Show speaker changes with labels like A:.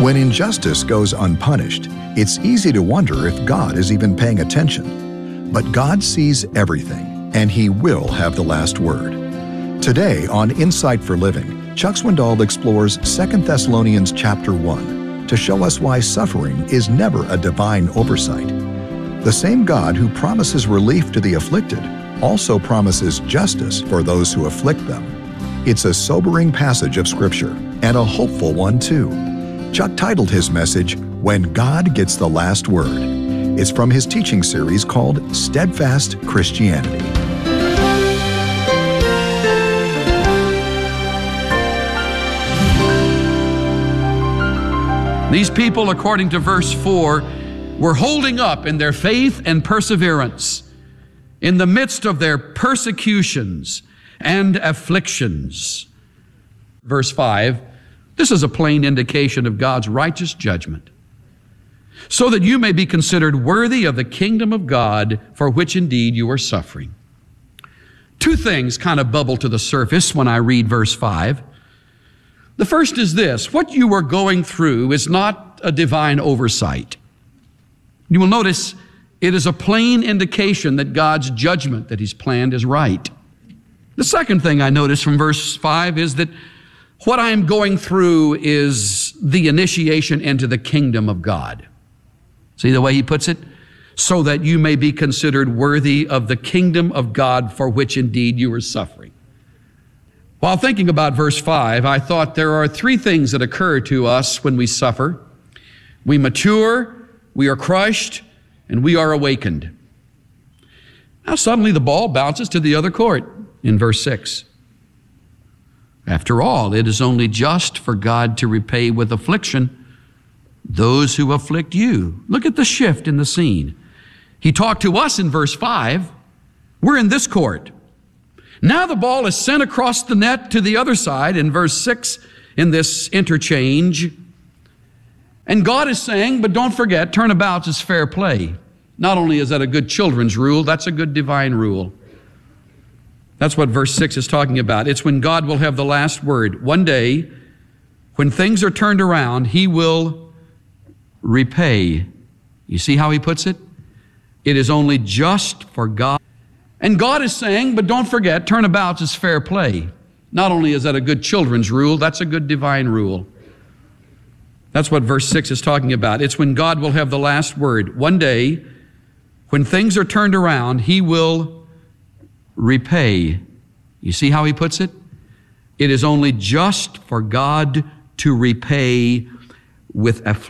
A: When injustice goes unpunished, it's easy to wonder if God is even paying attention. But God sees everything, and He will have the last word. Today on Insight for Living, Chuck Swindoll explores 2 Thessalonians chapter 1 to show us why suffering is never a divine oversight. The same God who promises relief to the afflicted also promises justice for those who afflict them. It's a sobering passage of Scripture, and a hopeful one too. Chuck titled his message, When God Gets the Last Word. It's from his teaching series called Steadfast Christianity.
B: These people, according to verse 4, were holding up in their faith and perseverance in the midst of their persecutions and afflictions. Verse 5, this is a plain indication of God's righteous judgment, so that you may be considered worthy of the kingdom of God, for which indeed you are suffering. Two things kind of bubble to the surface when I read verse 5. The first is this: what you are going through is not a divine oversight. You will notice it is a plain indication that God's judgment that He's planned is right. The second thing I notice from verse 5 is that what I am going through is the initiation into the kingdom of God. See the way he puts it? So that you may be considered worthy of the kingdom of God, for which indeed you are suffering. While thinking about verse 5, I thought there are three things that occur to us when we suffer. We mature, we are crushed, and we are awakened. Now suddenly the ball bounces to the other court in verse 6. After all, it is only just for God to repay with affliction those who afflict you. Look at the shift in the scene. He talked to us in verse 5. We're in this court. Now the ball is sent across the net to the other side in verse 6 in this interchange. And God is saying, but don't forget, turnabout is fair play. Not only is that a good children's rule, that's a good divine rule. That's what verse 6 is talking about. It's when God will have the last word. One day, when things are turned around, He will repay. You see how he puts it? It is only just for God. And God is saying, but don't forget, turnabout is fair play. Not only is that a good children's rule, that's a good divine rule. That's what verse 6 is talking about. It's when God will have the last word. One day, when things are turned around, He will repay. You see how he puts it? It is only just for God to repay with affliction.